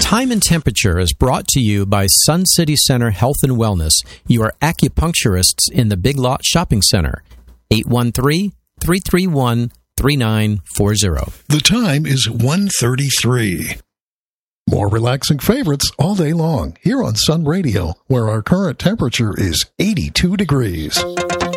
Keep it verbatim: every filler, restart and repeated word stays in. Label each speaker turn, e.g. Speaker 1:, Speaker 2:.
Speaker 1: Time and Temperature is brought to you by Sun City Center Health and Wellness, your acupuncturists in the Big Lot Shopping Center. eight one three, three three one, three nine four zero.
Speaker 2: The time is one thirty-three. More relaxing favorites all day long here on Sun Radio, where our current temperature is eighty-two degrees.